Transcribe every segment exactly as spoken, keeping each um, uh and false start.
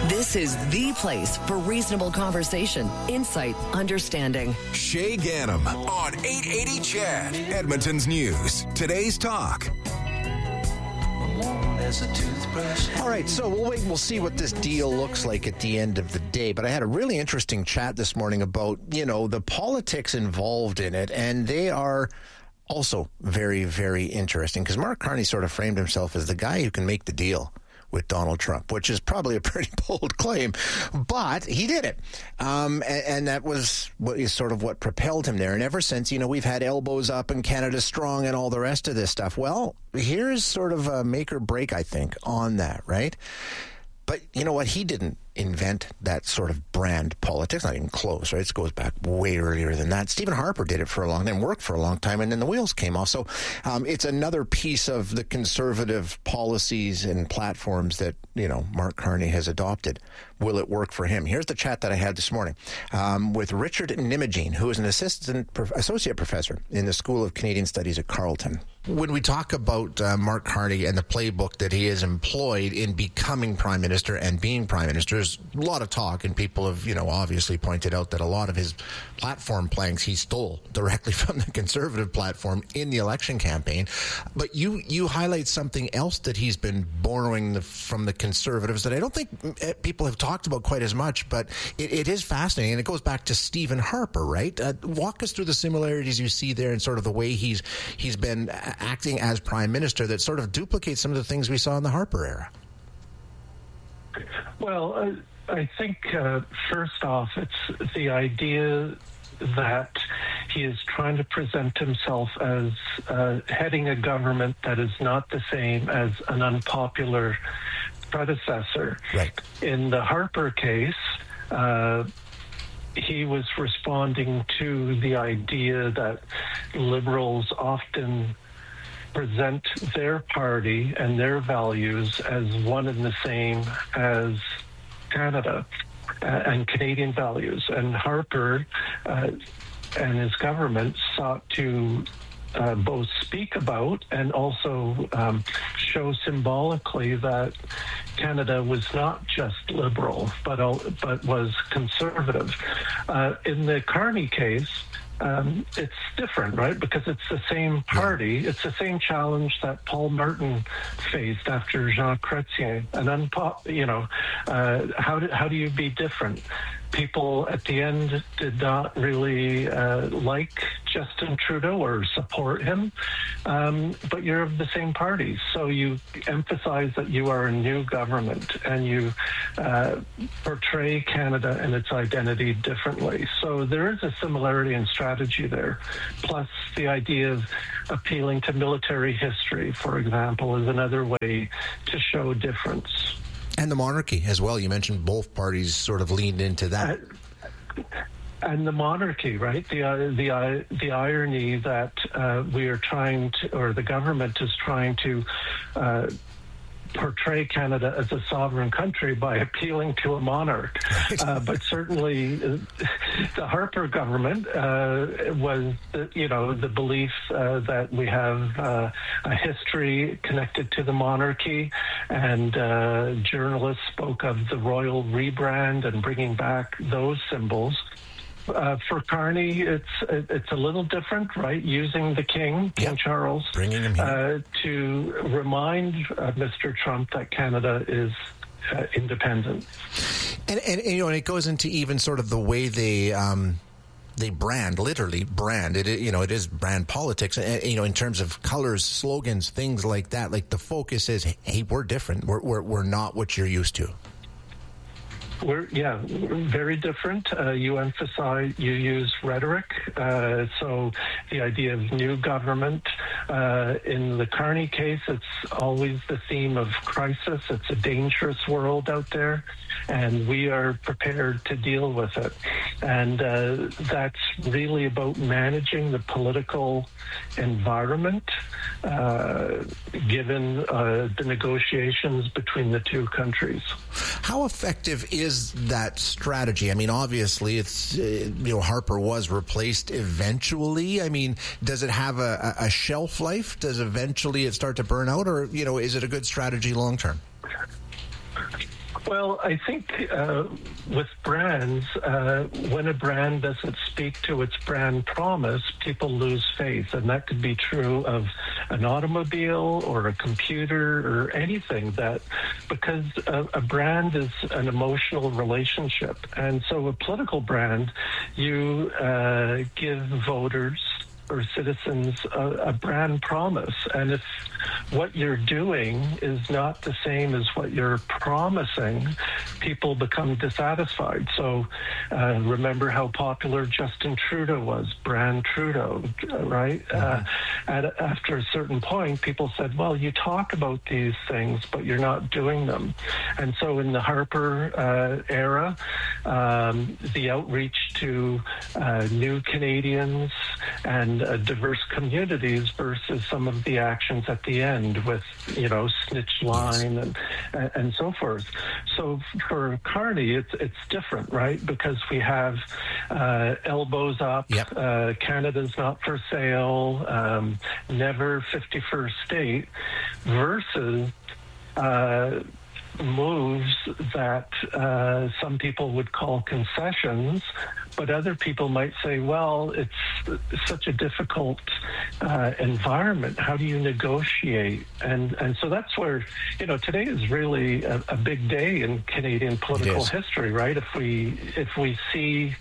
This is the place for reasonable conversation, insight, understanding. Shay Ganem on eight eighty C H A D, Edmonton's News. Today's Talk. All right, so we'll wait and we'll see what this deal looks like at the end of the day. But I had a really interesting chat this morning about, you know, the politics involved in it, and they are also very, very interesting because Mark Carney sort of framed himself as the guy who can make the deal with Donald Trump, which is probably a pretty bold claim, but he did it. Um, and, and that was what is sort of what propelled him there. And ever since, you know, we've had elbows up and Canada strong and all the rest of this stuff. Well, here's sort of a make or break, I think, on that, right? But you know what? He didn't invent that sort of brand politics, not even close, right? It goes back way earlier than that. Stephen Harper did it for a long time, worked for a long time, and then the wheels came off. So um, it's another piece of the conservative policies and platforms that, you know, Mark Carney has adopted. Will it work for him? Here's the chat that I had this morning um, with Richard Nimogene, who is an assistant prof- associate professor in the School of Canadian Studies at Carleton. When we talk about uh, Mark Carney and the playbook that he has employed in becoming prime minister and being prime minister, there's a lot of talk, and people have, you know, obviously pointed out that a lot of his platform planks he stole directly from the conservative platform in the election campaign. But you you highlight something else that he's been borrowing the, from the conservatives that I don't think people have talked about quite as much, but it, it is fascinating, and it goes back to Stephen Harper, right? Uh, walk us through the similarities you see there and sort of the way he's he's been acting as prime minister that sort of duplicates some of the things we saw in the Harper era. Well, uh, I think, uh, first off, it's the idea that he is trying to present himself as uh, heading a government that is not the same as an unpopular predecessor. Right. In the Harper case, uh, he was responding to the idea that Liberals often present their party and their values as one and the same as Canada uh, and Canadian values. And Harper uh, and his government sought to uh, both speak about and also um, show symbolically that Canada was not just liberal, but uh, but was conservative. Uh, in the Carney case, Um, it's different, right? Because it's the same party. It's the same challenge that Paul Martin faced after Jean Chrétien. An unpop, you know, uh, how do, how do you be different? People at the end did not really uh, like Justin Trudeau or support him, um, but you're of the same party. So you emphasize that you are a new government and you uh, portray Canada and its identity differently. So there is a similarity in strategy there. Plus the idea of appealing to military history, for example, is another way to show difference. And the monarchy as well. You mentioned both parties sort of leaned into that. Uh, and the monarchy, right? The uh, the uh, the irony that uh, we are trying to, or the government is trying to uh, portray Canada as a sovereign country by appealing to a monarch. Uh, but certainly uh, the Harper government uh, was, the, you know, the belief uh, that we have uh, a history connected to the monarchy, and uh, journalists spoke of the royal rebrand and bringing back those symbols. Uh, for Carney, it's it's a little different, right? Using the King, King yep. Charles, bringing him here. Uh, to remind uh, Mister Trump that Canada is uh, independent. And, and, and you know, and it goes into even sort of the way they um, they brand, literally brand. It you know, it is brand politics. And, you know, in terms of colors, slogans, things like that. Like the focus is, hey, we're different. We're we're, we're not what you're used to. We're, yeah, we're very different. Uh, you emphasize, you use rhetoric. Uh, so the idea of new government. Uh, in the Carney case, it's always the theme of crisis. It's a dangerous world out there, and we are prepared to deal with it. And uh, that's really about managing the political environment, uh, given uh, the negotiations between the two countries. How effective is that strategy? I mean, obviously, it's uh, you know, Harper was replaced eventually. I mean, does it have a, a shelf life? Does eventually it start to burn out, or you know, is it a good strategy long term? Well, I think uh, with brands, uh, when a brand doesn't speak to its brand promise, people lose faith. And that could be true of an automobile or a computer or anything, that because a, a brand is an emotional relationship. And so a political brand, you uh, give voters or citizens a, a brand promise. And if what you're doing is not the same as what you're promising, people become dissatisfied. So uh, remember how popular Justin Trudeau was, brand Trudeau, right? Mm-hmm. Uh, at, after a certain point, people said, well, you talk about these things, but you're not doing them. And so in the Harper uh, era, um, the outreach to uh, new Canadians and uh, diverse communities versus some of the actions at the end with, you know, snitch line and and so forth. So for Carney, it's it's different, right? Because we have uh, elbows up, yep. uh, Canada's not for sale, um, never fifty-first state, versus uh, moves that uh, some people would call concessions, but other people might say, well, it's such a difficult uh, environment. How do you negotiate? And and so that's where, you know, today is really a, a big day in Canadian political history, right? If we if we see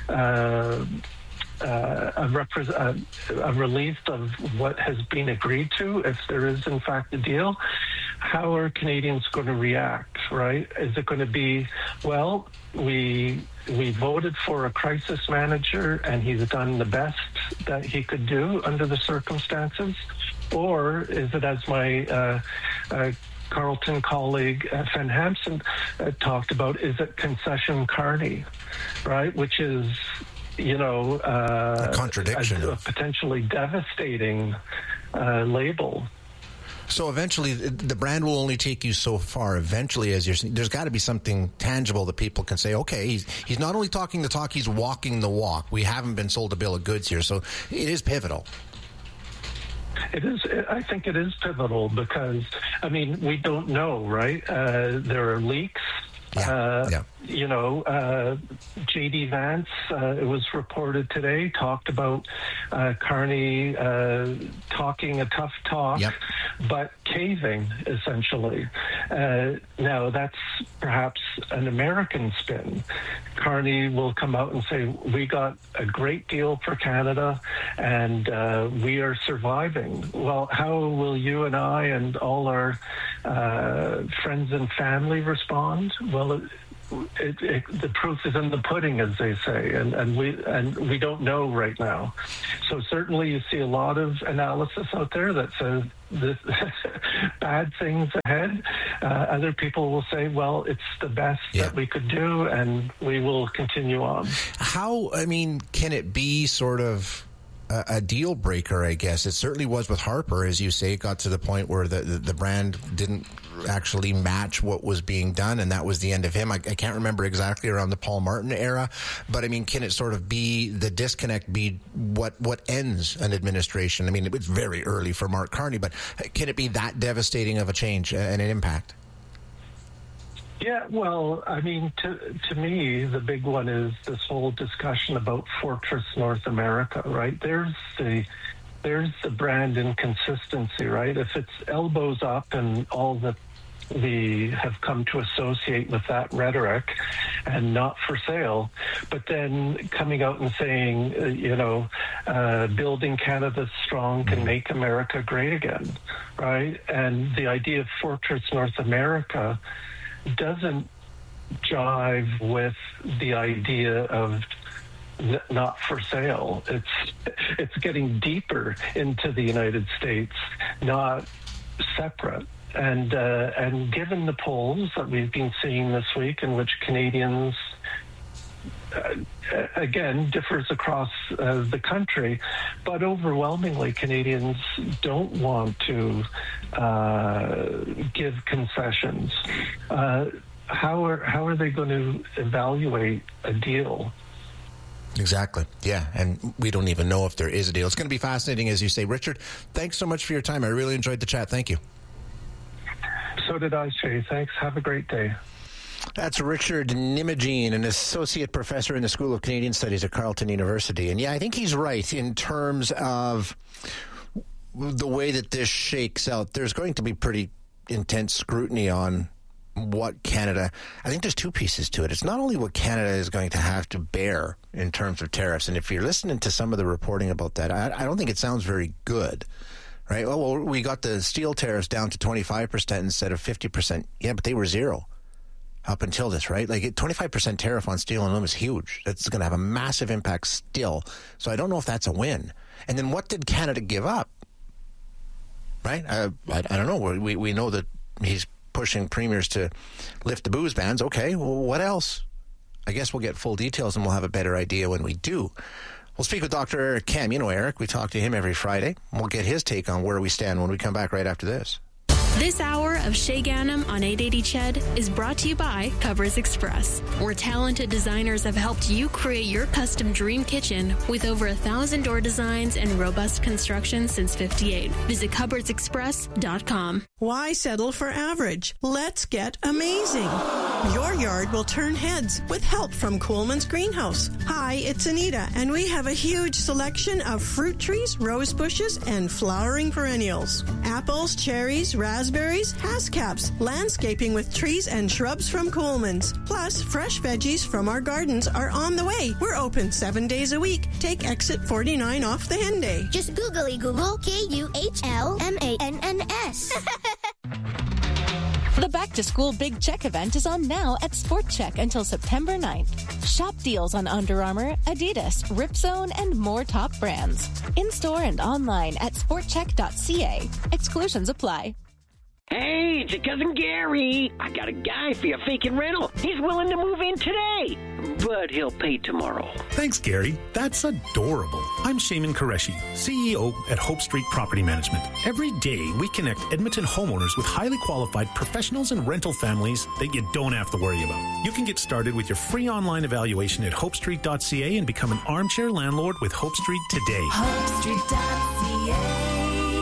uh, Uh, a, repre- uh, a release of what has been agreed to, if there is in fact a deal, how are Canadians going to react, right? Is it going to be, well, we we voted for a crisis manager and he's done the best that he could do under the circumstances? Or is it, as my uh, uh, Carleton colleague uh, Fen Hampson uh, talked about, is it concession Carney, right? Which is, you know, uh, a contradiction, a, a potentially devastating uh, label. So eventually, the brand will only take you so far. Eventually, as you're saying, there's got to be something tangible that people can say, okay, he's he's not only talking the talk, he's walking the walk. We haven't been sold a bill of goods here, so it is pivotal. It is. I think it is pivotal because, I mean, we don't know, right? Uh, there are leaks. Yeah, uh, yeah. You know, uh, J D Vance, uh, it was reported today, talked about uh, Carney uh, talking a tough talk, yep. but caving, essentially. Uh, now, that's perhaps an American spin. Carney will come out and say, we got a great deal for Canada, and uh, we are surviving. Well, how will you and I and all our uh, friends and family respond? Well, it, It, it, the proof is in the pudding, as they say, and, and we and we don't know right now. So certainly, you see a lot of analysis out there that says this bad things ahead. Uh, other people will say, "Well, it's the best yeah. that we could do, and we will continue on." How? I mean, can it be sort of a deal breaker? I guess it certainly was with Harper, as you say. It got to the point where the, the, the brand didn't actually match what was being done, and that was the end of him. I, I can't remember exactly around the Paul Martin era, but I mean, can it sort of be the disconnect be what what ends an administration? I mean, it's very early for Mark Carney, but can it be that devastating of a change and an impact? Yeah, well, I mean, to to me, the big one is this whole discussion about Fortress North America, right? There's the there's the brand inconsistency, right? If it's elbows up and all that we have come to associate with that rhetoric and not for sale, but then coming out and saying, uh, you know, uh, building Canada strong can make America great again, right? And the idea of Fortress North America doesn't jive with the idea of not for sale. It's it's getting deeper into the United States, not separate. And uh, and given the polls that we've been seeing this week, in which Canadians, uh, again, differs across uh, the country, but overwhelmingly Canadians don't want to uh, give concessions. Uh, how are how are they going to evaluate a deal? Exactly. Yeah, and we don't even know if there is a deal. It's going to be fascinating, as you say. Richard, thanks so much for your time. I really enjoyed the chat. Thank you. So did I, Shay. Thanks. Have a great day. That's Richard Nimogene, an associate professor in the School of Canadian Studies at Carleton University. And yeah, I think he's right in terms of the way that this shakes out. There's going to be pretty intense scrutiny on what Canada, I think there's two pieces to it. It's not only what Canada is going to have to bear in terms of tariffs, and if you're listening to some of the reporting about that, I, I don't think it sounds very good, right? Oh, well, we got the steel tariffs down to twenty-five percent instead of fifty percent. Yeah, but they were zero up until this, right? Like a twenty-five percent tariff on steel and aluminum is huge. That's going to have a massive impact still. So I don't know if that's a win. And then what did Canada give up? Right? Uh, I, I don't know. We, we know that he's pushing premiers to lift the booze bans. Okay, well, what else? I guess we'll get full details and we'll have a better idea when we do. We'll speak with Doctor Eric Kam. You know Eric. We talk to him every Friday. We'll get his take on where we stand when we come back right after this. This hour of Shay Ganem on eight eighty C H E D is brought to you by Covers Express, where talented designers have helped you create your custom dream kitchen with over a thousand door designs and robust construction since fifty-eight. Visit covers express dot com. Why settle for average? Let's get amazing. Your yard will turn heads with help from Coolman's Greenhouse. Hi, it's Anita, and we have a huge selection of fruit trees, rose bushes, and flowering perennials. Apples, cherries, raspberries, hascaps, landscaping with trees and shrubs from Coolman's. Plus, fresh veggies from our gardens are on the way. We're open seven days a week. Take exit forty-nine off the Henday. Just googly Google K U H L M A N N S. The Back to School Big Check event is on now at Sport Check until September ninth. Shop deals on Under Armour, Adidas, Ripzone, and more top brands. In-store and online at sport check dot c a. Exclusions apply. Hey, it's your cousin Gary. I got a guy for your vacant rental. He's willing to move in today, but he'll pay tomorrow. Thanks, Gary. That's adorable. I'm Shaman Qureshi, C E O at Hope Street Property Management. Every day, we connect Edmonton homeowners with highly qualified professionals and rental families that you don't have to worry about. You can get started with your free online evaluation at hope street dot c a and become an armchair landlord with Hope Street today. hope street dot c a.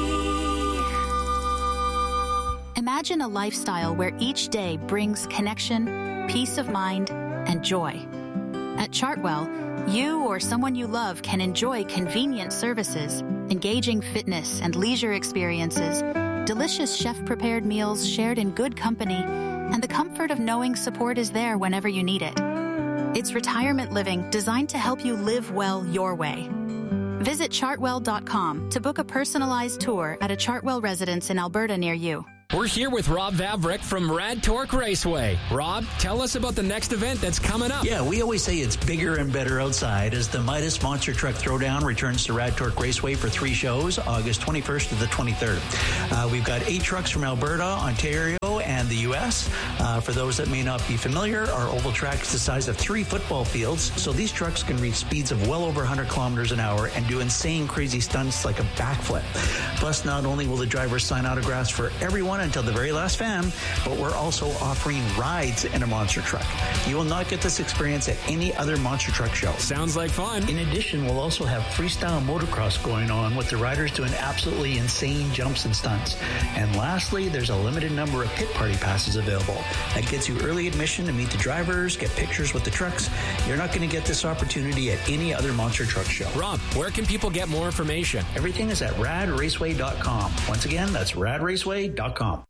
Imagine a lifestyle where each day brings connection, peace of mind, and joy. At Chartwell, you or someone you love can enjoy convenient services, engaging fitness and leisure experiences, delicious chef-prepared meals shared in good company, and the comfort of knowing support is there whenever you need it. It's retirement living designed to help you live well your way. Visit chartwell dot com to book a personalized tour at a Chartwell residence in Alberta near you. We're here with Rob Vavrick from Rad Torque Raceway. Rob, tell us about the next event that's coming up. Yeah, we always say it's bigger and better outside as the Midas Monster Truck Throwdown returns to Rad Torque Raceway for three shows, August twenty-first to the twenty-third. Uh, we've got eight trucks from Alberta, Ontario, and the U S. Uh, for those that may not be familiar, our oval track is the size of three football fields, so these trucks can reach speeds of well over one hundred kilometers an hour and do insane, crazy stunts like a backflip. Plus, not only will the drivers sign autographs for everyone until the very last fan, but we're also offering rides in a monster truck. You will not get this experience at any other monster truck show. Sounds like fun. In addition, we'll also have freestyle motocross going on with the riders doing absolutely insane jumps and stunts. And lastly, there's a limited number of pit party passes available. That gets you early admission to meet the drivers, get pictures with the trucks. You're not going to get this opportunity at any other monster truck show. Rob, where can people get more information? Everything is at rad raceway dot com. Once again, that's rad raceway dot com.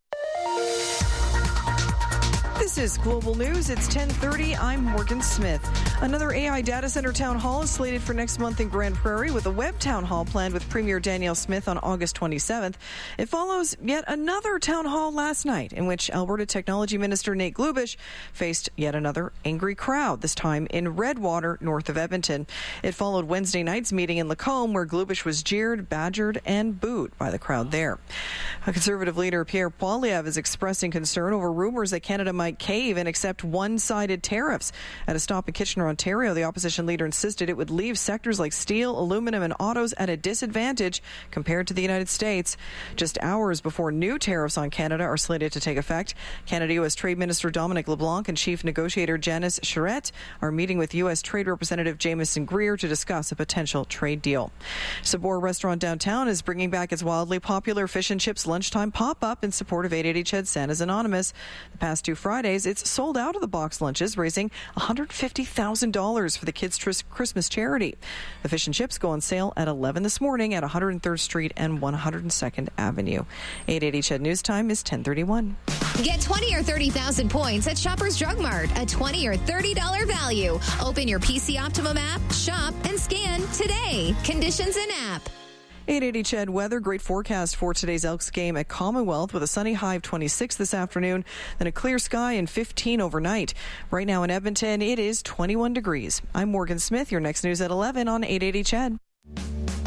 This is Global News. It's ten thirty. I'm Morgan Smith. Another A I data center town hall is slated for next month in Grand Prairie, with a web town hall planned with Premier Danielle Smith on August twenty-seventh. It follows yet another town hall last night in which Alberta Technology Minister Nate Glubish faced yet another angry crowd, this time in Redwater, north of Edmonton. It followed Wednesday night's meeting in Lacombe, where Glubish was jeered, badgered, and booed by the crowd there. A Conservative leader, Pierre Poilievre, is expressing concern over rumors that Canada might cave and accept one-sided tariffs. At a stop in Kitchener, Ontario, the opposition leader insisted it would leave sectors like steel, aluminum, and autos at a disadvantage compared to the United States. Just hours before new tariffs on Canada are slated to take effect, Canada-U S Trade Minister Dominic LeBlanc and Chief Negotiator Janice Charette are meeting with U S Trade Representative Jameson Greer to discuss a potential trade deal. Sabor Restaurant downtown is bringing back its wildly popular fish and chips lunchtime pop-up in support of eight eighty C H E D Santa's Anonymous. The past two Fridays, Fry's. It's sold out of the box lunches, raising one hundred fifty thousand dollars for the Kids' Tris- Christmas charity. The fish and chips go on sale at eleven this morning at one hundred third Street and one hundred second Avenue. eight eighty C H E D News Time is ten thirty-one. Get twenty or thirty thousand points at Shoppers Drug Mart, a twenty or thirty dollars value. Open your P C Optimum app, shop, and scan today. Conditions in app. eight eighty C H E D weather, great forecast for today's Elks game at Commonwealth with a sunny high of twenty-six this afternoon, then a clear sky and fifteen overnight. Right now in Edmonton, it is twenty-one degrees. I'm Morgan Smith. Your next news at eleven on eight eighty C H E D.